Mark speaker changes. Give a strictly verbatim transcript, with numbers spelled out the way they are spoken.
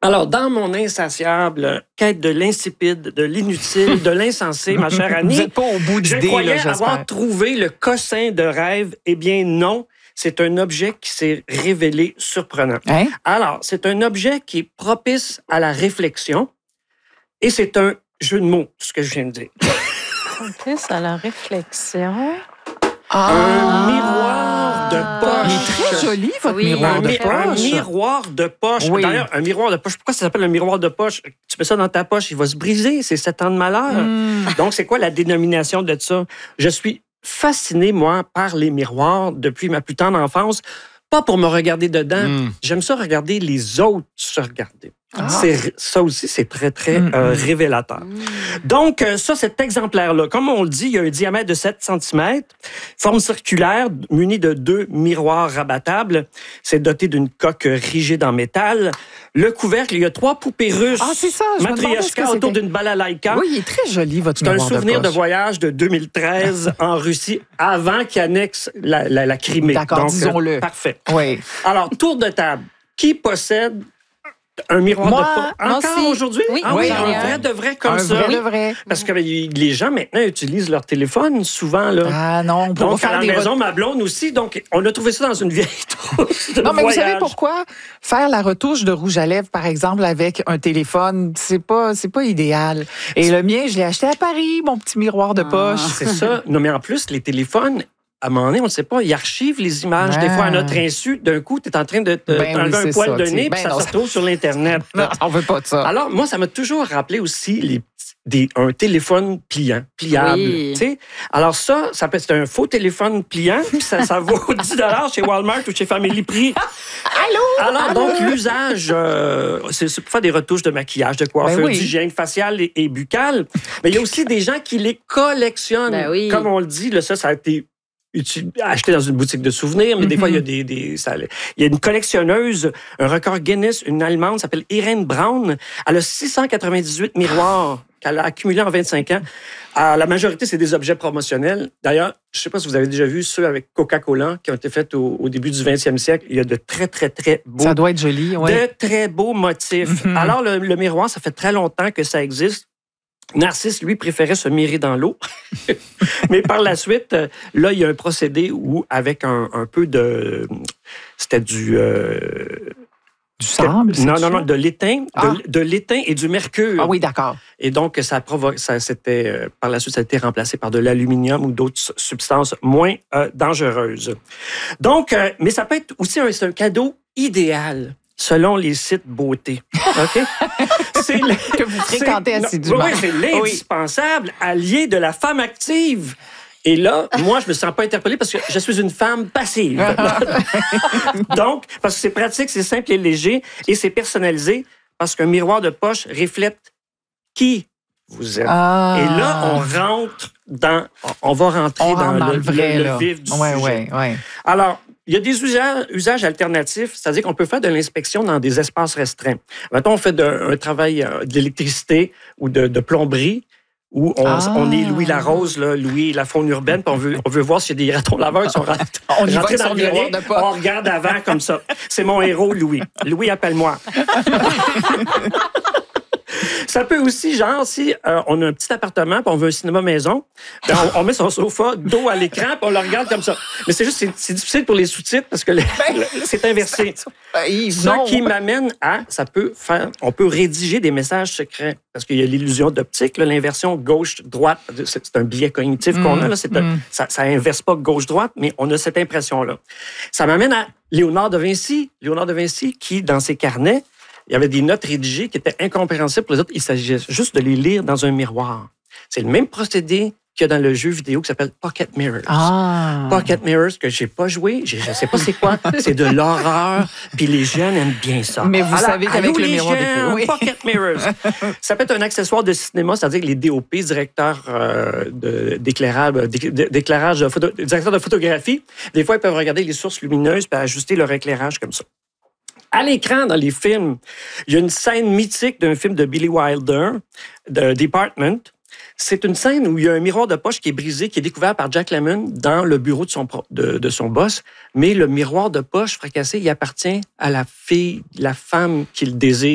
Speaker 1: Alors, dans mon insatiable quête de l'insipide, de l'inutile, de l'insensé, ma chère Annie,
Speaker 2: vous n'êtes pas au bout
Speaker 1: je
Speaker 2: d'idée,
Speaker 1: croyais
Speaker 2: là, j'espère.
Speaker 1: avoir trouvé le cossin de rêve. Eh bien, non. C'est un objet qui s'est révélé surprenant.
Speaker 2: Hein?
Speaker 1: Alors, c'est un objet qui est propice à la réflexion et c'est un jeu de mots, ce que je viens de dire.
Speaker 3: Propice à la réflexion.
Speaker 2: Ah!
Speaker 1: Un miroir de poche.
Speaker 2: Il est très joli, votre
Speaker 3: Oui,
Speaker 2: miroir
Speaker 1: Un,
Speaker 2: de
Speaker 1: mi- un
Speaker 2: poche.
Speaker 1: miroir de poche.
Speaker 2: Oui.
Speaker 1: D'ailleurs, un miroir de poche. Pourquoi ça s'appelle un miroir de poche? Tu mets ça dans ta poche, il va se briser. C'est sept ans de malheur.
Speaker 2: Mm.
Speaker 1: Donc, c'est quoi la dénomination de ça? Je suis fasciné, moi, par les miroirs depuis ma plus tendre enfance. Pas pour me regarder dedans.
Speaker 2: Mm.
Speaker 1: J'aime ça regarder les autres se regarder.
Speaker 2: Ah.
Speaker 1: C'est, ça aussi, c'est très, très
Speaker 2: Mm,
Speaker 1: euh,
Speaker 2: mm.
Speaker 1: révélateur. Donc, euh, ça, cet exemplaire-là, comme on le dit, il y a un diamètre de sept centimètres, forme circulaire, muni de deux miroirs rabattables. C'est doté d'une coque rigide en métal. Le couvercle, il y a trois poupées russes.
Speaker 2: Ah, c'est ça, je me demandais ce
Speaker 1: Matryoshka
Speaker 2: que
Speaker 1: autour
Speaker 2: c'était.
Speaker 1: d'une balalaïka.
Speaker 2: Oui, il est très joli, votre
Speaker 1: C'est un
Speaker 2: miroir
Speaker 1: souvenir de,
Speaker 2: poche.
Speaker 1: voyage de deux mille treize en Russie, avant qu'il annexe la, la, la Crimée.
Speaker 2: D'accord,
Speaker 1: Donc,
Speaker 2: disons-le.
Speaker 1: euh, parfait.
Speaker 2: Oui.
Speaker 1: Alors, tour de table. Qui possède un miroir
Speaker 2: Moi,
Speaker 1: de poche?
Speaker 3: moi
Speaker 1: Encore
Speaker 3: aussi.
Speaker 1: aujourd'hui?
Speaker 3: Oui,
Speaker 1: ah oui,
Speaker 2: j'en ai
Speaker 1: un
Speaker 2: un.
Speaker 1: vrai de vrai comme
Speaker 2: Un
Speaker 1: ça.
Speaker 2: vrai de vrai.
Speaker 1: Parce que les gens, maintenant, utilisent leur téléphone souvent. Là.
Speaker 2: Ah non, on peut
Speaker 1: Donc,
Speaker 2: faire
Speaker 1: à la
Speaker 2: des
Speaker 1: maison,
Speaker 2: re-
Speaker 1: ma blonde aussi. Donc, on a trouvé ça dans une vieille trousse de
Speaker 2: Non, mais
Speaker 1: voyage.
Speaker 2: vous savez pourquoi? Faire la retouche de rouge à lèvres, par exemple, avec un téléphone, c'est pas, c'est pas idéal. Et le mien, je l'ai acheté à Paris, mon petit miroir de poche.
Speaker 1: C'est ça. Non, mais en plus, les téléphones, à un moment donné, on ne sait pas, ils archivent les images.
Speaker 2: Ah.
Speaker 1: Des fois, à notre insu, d'un coup, tu es en train de te
Speaker 2: Ben
Speaker 1: t'enlever
Speaker 2: oui,
Speaker 1: un
Speaker 2: c'est
Speaker 1: poil
Speaker 2: ça,
Speaker 1: de
Speaker 2: tu sais.
Speaker 1: nez,
Speaker 2: Ben
Speaker 1: puis ça
Speaker 2: non,
Speaker 1: se retrouve sur l'Internet.
Speaker 2: Non, on veut pas de ça.
Speaker 1: Alors, moi, ça m'a toujours rappelé aussi les, des, un téléphone pliant, pliable.
Speaker 3: Oui.
Speaker 1: Tu sais? Alors ça, ça peut, c'est un faux téléphone pliant, puis ça, ça vaut dix dollars chez Walmart ou chez Family Prix.
Speaker 2: Allô?
Speaker 1: Alors, donc, l'usage, euh, c'est, c'est pour faire des retouches de maquillage, de coiffure,
Speaker 2: Ben oui.
Speaker 1: d'hygiène faciale et, et buccale. Mais il y a aussi des gens qui les collectionnent.
Speaker 3: Ben oui.
Speaker 1: Comme on le dit, là, ça, ça a été uti- acheté dans une boutique de souvenirs, mais des fois, il y a des... des ça, il y a une collectionneuse, un record Guinness, une Allemande, s'appelle Irene Braun. Elle a six cent quatre-vingt-dix-huit miroirs qu'elle a accumulés en vingt-cinq ans. Euh, la majorité, c'est des objets promotionnels. D'ailleurs, je ne sais pas si vous avez déjà vu ceux avec Coca-Cola qui ont été faits au, au début du vingtième siècle. Il y a de très, très, très beaux,
Speaker 2: Ça doit être joli, oui.
Speaker 1: de très beaux motifs.
Speaker 2: Mhm.
Speaker 1: Alors, le, le miroir, ça fait très longtemps que ça existe. Narcisse, lui, préférait se mirer dans l'eau. Mais par la suite, euh, là, il y a un procédé où, avec un, un peu de... C'était du... euh,
Speaker 2: Du sable? c'est
Speaker 1: non, non,
Speaker 2: ça?
Speaker 1: non, de l'étain,
Speaker 2: Ah.
Speaker 1: de, de l'étain et du mercure.
Speaker 2: Ah oui, d'accord.
Speaker 1: Et donc, ça provoque, ça, c'était, euh, par la suite, ça a été remplacé par de l'aluminium ou d'autres su- substances moins euh, dangereuses. Donc, euh, mais ça peut être aussi un, c'est un cadeau idéal selon les sites beauté. OK? C'est le-
Speaker 2: Que vous fréquentez
Speaker 1: c'est- non,
Speaker 2: assidûment.
Speaker 1: Oui, c'est l'indispensable allié de la femme active. Et là, moi, je me sens pas interpellée parce que je suis une femme passive. Donc, parce que c'est pratique, c'est simple et léger et c'est personnalisé parce qu'un miroir de poche reflète qui vous êtes.
Speaker 2: Ah.
Speaker 1: Et là, on rentre dans... On va rentrer
Speaker 2: On
Speaker 1: dans,
Speaker 2: rentre dans
Speaker 1: le,
Speaker 2: le vrai,
Speaker 1: le- le
Speaker 2: là.
Speaker 1: vif du
Speaker 2: ouais,
Speaker 1: sujet.
Speaker 2: ouais, ouais.
Speaker 1: Alors, il y a des usages, usages alternatifs, c'est-à-dire qu'on peut faire de l'inspection dans des espaces restreints. Mettons, on fait de, un travail euh, d'électricité ou de, de plomberie, où on,
Speaker 2: Ah.
Speaker 1: on est Louis Larose, là, Louis la faune urbaine, puis on veut, on veut voir s'il y a des ratons laveurs qui sont rentrés,
Speaker 2: On y va
Speaker 1: rentrés
Speaker 2: avec
Speaker 1: dans
Speaker 2: son
Speaker 1: le grenier.
Speaker 2: miroir de poche.
Speaker 1: On regarde avant comme ça. C'est mon héros, Louis. Louis, appelle-moi. Ça peut aussi, genre, si euh, on a un petit appartement puis on veut un cinéma maison, ben, on, on met son sofa dos à l'écran puis on le regarde comme ça. Mais c'est juste, c'est, c'est difficile pour les sous-titres parce que le- le- c'est inversé.
Speaker 2: Hey,
Speaker 1: Ça
Speaker 2: non.
Speaker 1: qui m'amène à, ça peut faire, on peut rédiger des messages secrets parce qu'il y a l'illusion d'optique, là, l'inversion gauche-droite, c'est, c'est un biais cognitif
Speaker 2: Mm,
Speaker 1: qu'on a, là, c'est un-
Speaker 2: mm.
Speaker 1: ça, ça inverse pas gauche-droite, mais on a cette impression-là. Ça m'amène à Léonard de Vinci, Léonard de Vinci qui, dans ses carnets, il y avait des notes rédigées qui étaient incompréhensibles pour les autres. Il s'agissait juste de les lire dans un miroir. C'est le même procédé qu'il y a dans le jeu vidéo qui s'appelle Pocket Mirrors.
Speaker 2: Ah.
Speaker 1: Pocket Mirrors que j'ai pas joué, je ne sais pas c'est quoi, c'est de l'horreur, puis les jeunes aiment bien ça.
Speaker 2: Mais vous savez qu'avec
Speaker 1: allô,
Speaker 2: le
Speaker 1: les
Speaker 2: miroir des
Speaker 1: jeunes,
Speaker 2: feux, oui.
Speaker 1: Pocket Mirrors. Ça peut être un accessoire de cinéma, c'est-à-dire que les D O P, directeurs euh, de, d'éclairage, d'é- d'éclairage de photo, directeurs de photographie, des fois ils peuvent regarder les sources lumineuses puis ajuster leur éclairage comme ça. À l'écran, dans les films, il y a une scène mythique d'un film de Billy Wilder, de Department. C'est une scène où il y a un miroir de poche qui est brisé, qui est découvert par Jack Lemmon dans le bureau de son, pro- de, de son boss. Mais le miroir de poche fracassé, il appartient à la fille, la femme qu'il désire.